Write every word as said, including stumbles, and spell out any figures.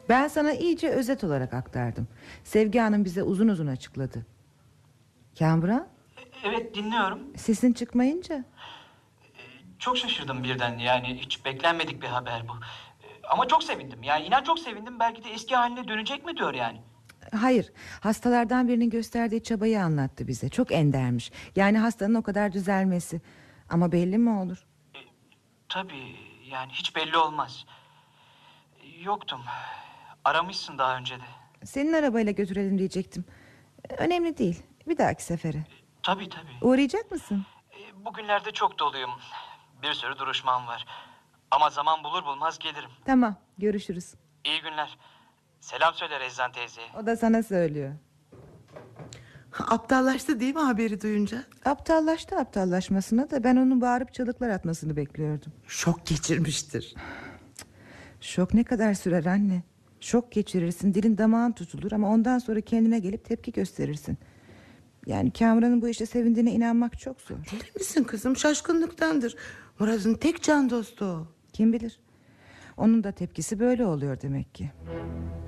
Ben sana iyice özet olarak aktardım. Sevgi Hanım bize uzun uzun açıkladı. Kamran, Evet, dinliyorum. sesin çıkmayınca. Çok şaşırdım birden, yani hiç beklenmedik bir haber bu. Ee, Ama çok sevindim, yani inan çok sevindim. Belki de eski haline dönecek mi diyor yani. Hayır, hastalardan birinin gösterdiği çabayı anlattı bize. Çok endermiş. Yani hastanın o kadar düzelmesi. Ama belli mi olur? Tabii, yani hiç belli olmaz. Yoktum. Aramışsın daha önce de. Senin arabayla götürelim diyecektim. Önemli değil. Bir dahaki sefere. Tabii tabii. Uğrayacak mısın? Ee, Bugünlerde çok doluyum. Bir sürü duruşmam var. Ama zaman bulur bulmaz gelirim. Tamam, görüşürüz. İyi günler. Selam söyle Rezan teyzeye. O da sana söylüyor. Aptallaştı değil mi haberi duyunca? Aptallaştı aptallaşmasına da ben onun bağırıp çığlıklar atmasını bekliyordum. Şok geçirmiştir. Şok ne kadar sürer anne? Şok geçirirsin, dilin damağın tutulur ama ondan sonra kendine gelip tepki gösterirsin. Yani Kamran'ın bu işe sevindiğine inanmak çok zor. Deli misin kızım, şaşkınlıktandır. Murat'ın tek can dostu o. Kim bilir? Onun da tepkisi böyle oluyor demek ki.